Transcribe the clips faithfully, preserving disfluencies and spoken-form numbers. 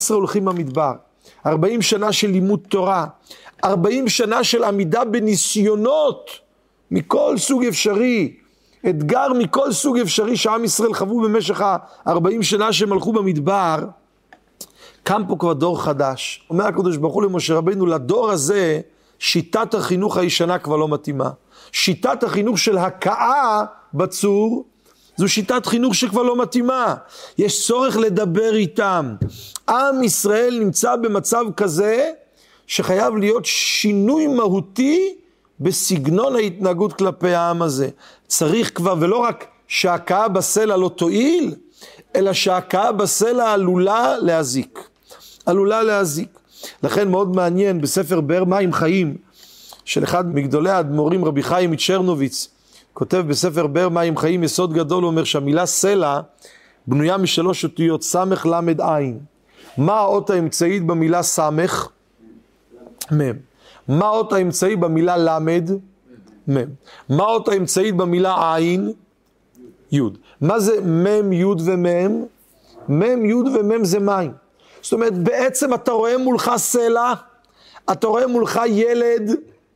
ישראל הולכים במדבר, ארבעים שנה של לימוד תורה, ארבעים שנה של עמידה בניסיונות מכל סוג אפשרי, אתגר מכל סוג אפשרי שעם ישראל חוו במשך ה-ארבעים שנה שהם הלכו במדבר. קם פה כבר דור חדש. אומר הקדוש ברוך הוא למשה רבינו, לדור הזה שיטת החינוך הישנה כבר לא מתאימה. שיטת החינוך של הכאה בצור, זו שיטת חינוך שכבר לא מתאימה. יש צורך לדבר איתם. עם ישראל נמצא במצב כזה שחייב להיות שינוי מהותי בסגנון ההתנהגות כלפי העם הזה. צריך כבר, ולא רק שההכאה בסלע לא תועיל, אלא שההכאה בסלע עלולה להזיק. עלולה להזיק. לכן מאוד מעניין בספר באר מים חיים, של אחד מגדולי האדמו"רים רבי חיים מצ'רנוביץ, כותב בספר באר מים חיים יסוד גדול, אומר שהמילה סלע בנויה משלוש אותיות, סמך למד עין. מה האות האמצעית במילה סמך? מם. מה האות האמצעית במילה למד? מם. מה האות האמצעית במילה עין? יוד. מה זה מם, יוד ומם? מם, יוד ומם זה מים. זאת אומרת, בעצם אתה רואה מולך סלע, אתה רואה מולך ילד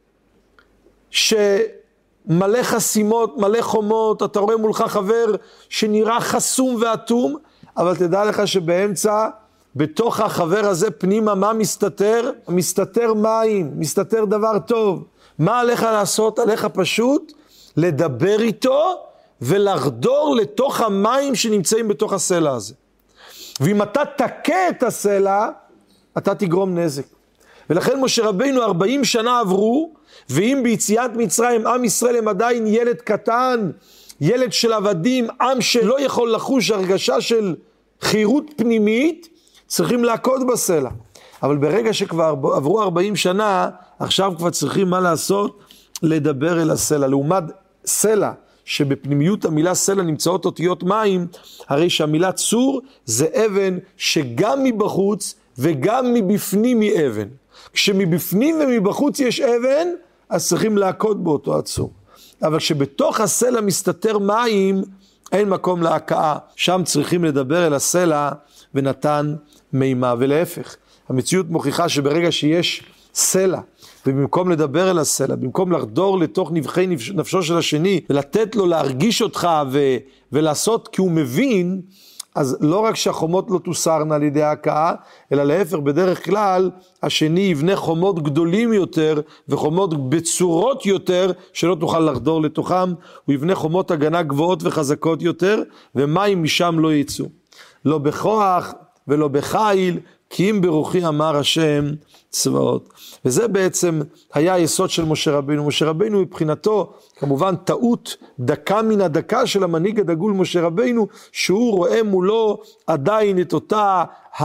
שמלא חסימות, מלא חומות, אתה רואה מולך חבר שנראה חסום ואטום, אבל תדע לך שבאמצע, בתוך החבר הזה פנימה מה מסתתר? מסתתר מים, מסתתר דבר טוב. מה עליך לעשות? עליך פשוט לדבר איתו ולחדור לתוך המים שנמצאים בתוך הסלע הזה. ואם אתה תקה את הסלע, אתה תגרום נזק. ולכן משה רבינו ארבעים שנה עברו, ואם ביציאת מצרים עם ישראל הם עדיין ילד קטן, ילד של עבדים, עם שלא יכול לחוש הרגשה של חירות פנימית, צריכים להכות בסלע. אבל ברגע שכבר עברו ארבעים שנה, עכשיו כבר צריכים מה לעשות? לדבר אל הסלע. לעומת סלע, שבפנימיות המילה סלע נמצאות אותיות מים, הרי שהמילה צור זה אבן שגם מבחוץ וגם מבפנים היא אבן. כשמבפנים ומבחוץ יש אבן, אז צריכים להכות באותו הצור. אבל כשבתוך הסלע מסתתר מים, אין מקום להכאה. שם צריכים לדבר אל הסלע ונתן מימה. ולהפך, המציאות מוכיחה שברגע שיש סלע, ובמקום לדבר אל הסלע, במקום לחדור לתוך נבחי נפשו של השני, ולתת לו להרגיש אותך ו- ולעשות כי הוא מבין, אז לא רק שהחומות לא תוסרנה על ידי ההכאה, אלא להפך, בדרך כלל, השני יבנה חומות גדולים יותר, וחומות בצורות יותר, שלא תוכל לחדור לתוכם, הוא יבנה חומות הגנה גבוהות וחזקות יותר, ומים משם לא יצאו. לא בכוח ולא בחיל, כי אם ברוחי אמר השם צבאות. וזה בעצם היה היסוד של משה רבינו. משה רבינו מבחינתו, כמובן טעות דקה מן הדקה של המנהיג הדגול משה רבינו, שהוא רואה מולו עדיין את אותה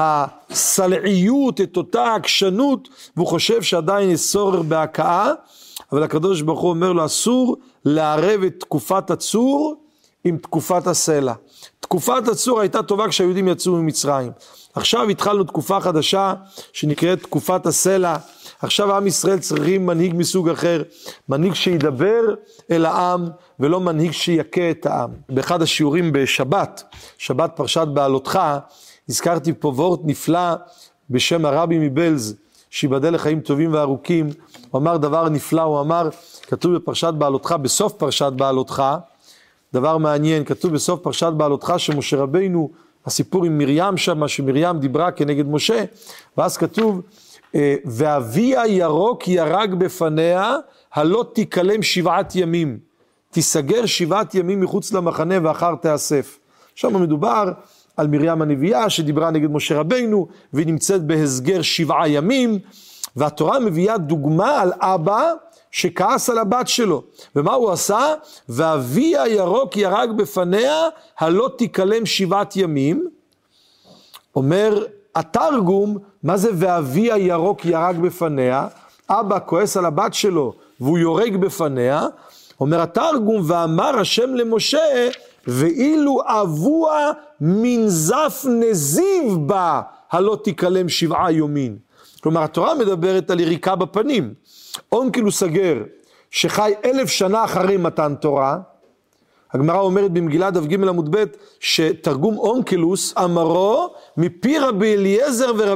הסלעיות, את אותה עקשנות, והוא חושב שעדיין יש צורך בהכאה, אבל הקדוש ברוך הוא אומר לו, אסור לערב את תקופת הצור עם תקופת הסלע. תקופת הצור הייתה טובה כשהיהודים יצאו ממצרים. עכשיו התחלנו תקופה חדשה שנקראת תקופת הסלע. עכשיו עם ישראל צריכים מנהיג מסוג אחר, מנהיג שידבר אל העם ולא מנהיג שיקה את העם. באחד השיעורים בשבת, שבת פרשת בעלותך, הזכרתי פה וורט נפלא בשם הרבי מבלז, שיבדל לחיים טובים וארוכים. הוא אמר דבר נפלא, הוא אמר, כתוב בפרשת בעלותך, בסוף פרשת בעלותך, דבר מעניין, כתוב בסוף פרשת בעלותך שמשה רבינו, הסיפור עם מרים שם, שמרים דיברה כנגד משה, ואז כתוב, ואבי הירוק ירק בפניה, הלא תיקלם שבעת ימים, תיסגר שבעת ימים מחוץ למחנה ואחר תאסף. שם מדובר על מרים הנביאה שדיברה נגד משה רבינו, והיא נמצאת בהסגר שבעה ימים, והתורה מביאה דוגמה על אבא, שכעס על הבת שלו, ומה הוא עשה? ואבי הירוק ירק בפניה, הלא תיקלם שבעת ימים. אומר התרגום, מה זה ואבי הירוק ירק בפניה? אבא כועס על הבת שלו, והוא יורק בפניה. אומר התרגום, ואמר השם למשה, ואילו אבוה מנזף נזיב בה, הלא תיקלם שבעה יומים. כלומר, התורה מדברת על יריקה בפנים. אונקלוס הגר, שחי אלף שנה אחרי מתן תורה, הגמרא אומרת במגילה דף ג' עמוד ב', שתרגום אונקלוס אמרו מפי רבי אליעזר ורבי